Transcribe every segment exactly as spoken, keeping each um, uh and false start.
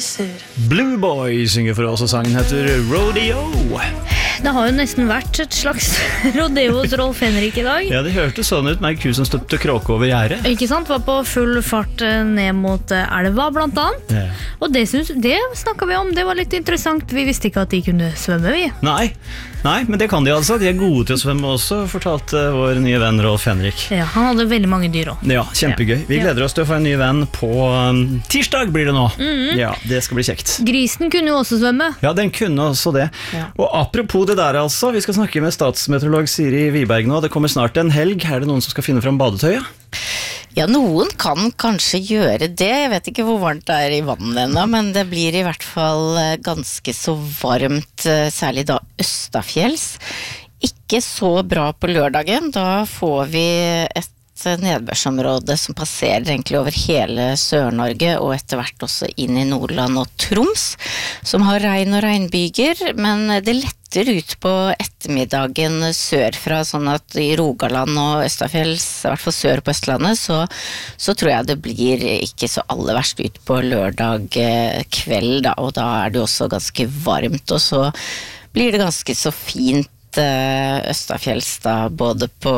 Sur. Blue Boy synger for oss, og sangen heter Rodeo. Det har jo nesten vært et slags rodeo hos Rolf Henrik i dag. Ja, det hørtes sånn ut med en ku som støpte kråke over gjerdet. Ikke sant? Var på full fart ned mot elva blant annet. Ja. Og det, synes, det snakket vi om, det var litt interessant. Vi visste ikke at de kunne svømme, vi. Nei, nei, men det kan de altså. De er gode til å svømme også, fortalte vår nye venn Rolf Henrik. Ja, han hadde veldig mange dyr også. Ja, kjempegøy. Vi gleder oss til å få en ny venn på um, tirsdag blir det nå. Mm-hmm. Ja, det skal bli kjekt. Grisen kunne jo også svømme. Ja, den kunne også det. Ja. Og apropos det der altså, vi skal snakke med statsmeteorolog Siri Wiberg nå. Det kommer snart en helg. Er det noen som skal finne fram badetøyet? Ja, noen kan kanskje gjøre det. Jeg vet ikke hvor varmt det er i vannet ennå, men det blir i hvert fall ganske så varmt, særlig da østafjells. Ikke så bra på lørdagen. Da får vi et nedbørsområde som passerer egentlig over hele Sør-Norge og etter hvert også inn i Nordland og Troms, som har regn og regnbyger, men det letter ut på ettermiddagen sørfra, sånn at i Rogaland og Østafjells, i hvert fall sør på Østlandet, så, så tror jeg det blir ikke så aller verst ut på lørdag kveld, da, og da er det også ganske varmt, og så blir det ganske så fint Østafjells da, både på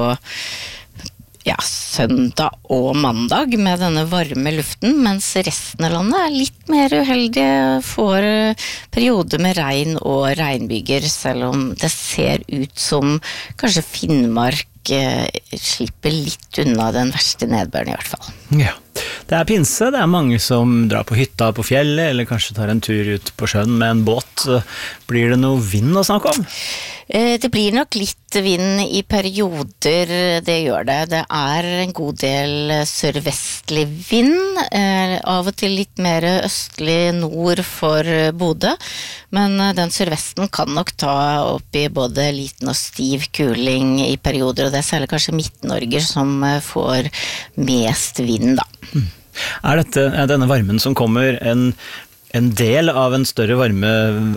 ja, søndag og mandag med denne varme luften, mens resten av landet er litt mer uheldige, får perioder med regn og regnbyger, selv om det ser ut som kanskje Finnmark eh, slipper litt unna den verste nedbøren i hvert fall. Ja, det er pinse, det er mange som drar på hytta på fjellet, eller kanskje tar en tur ut på sjøen med en båt. Blir det noe vind å snakke om? Det blir nok litt vind i perioder, det gjør det. Det er en god del sørvestlig vind, av og til litt mer østlig nord for Bodø, men den sørvesten kan nok ta opp i både liten og stiv kuling i perioder, og det er særlig kanskje Midt-Norge som får mest vind da. Er, dette, er denne varmen som kommer en en del av en større varme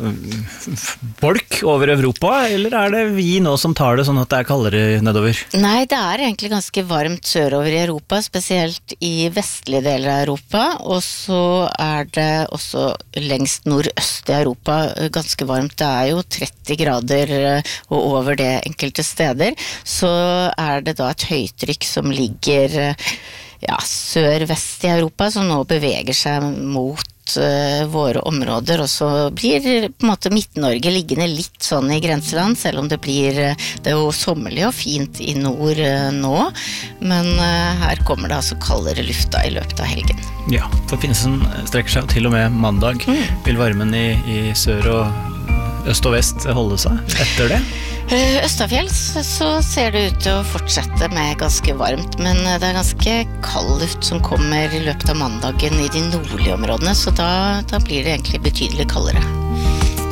bolk over Europa, eller er det vi nå som tar det sånn at det er kaldere nedover? Nei, det er egentlig ganske varmt sørover i Europa, spesielt i vestlige deler av Europa, og så er det også lengst nordøst i Europa ganske varmt. Det er jo tretti grader og over det enkelte steder, så er det da et høytrykk som ligger ja, sør-vest i Europa, som nå beveger seg mot våre områder, og så blir på en måte Midt-Norge liggende litt sånn i grenseland, selv om det blir, det er jo sommerlig og fint i nord nå, men her kommer det altså kaldere lufta i løpet av helgen. Ja, for pinsen strekker seg til og med mandag. Mm. Vil varmen i, i sør og øst og vest holde seg etter det? Østafjells så ser det ut til å fortsette med ganske varmt, men det er ganske kald luft som kommer i løpet av mandagen i de nordlige områdene, så da, da blir det egentlig betydelig kaldere.